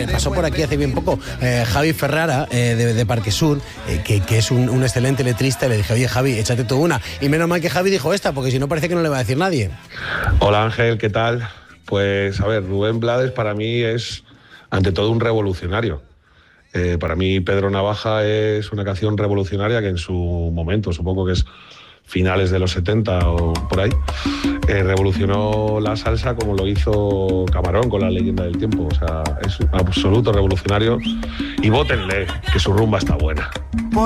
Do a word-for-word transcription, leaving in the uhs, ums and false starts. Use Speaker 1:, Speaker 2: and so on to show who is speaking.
Speaker 1: eh, pasó por aquí hace bien poco eh, Javi Ferrara eh, de, de Parque Sur, eh, que, que es un, un excelente letrista, y le dije, oye Javi, échate tú una. Y menos mal que Javi dijo esta, porque si no parece que no le va a decir nadie.
Speaker 2: Hola Ángel, ¿qué tal? Pues a ver, Rubén Blades para mí es ante todo un revolucionario. Eh, para mí Pedro Navaja es una canción revolucionaria que en su momento, supongo que es finales de los setenta o por ahí, eh, revolucionó la salsa como lo hizo Camarón con La Leyenda del Tiempo. O sea, es un absoluto revolucionario y vótenle, que su rumba está buena.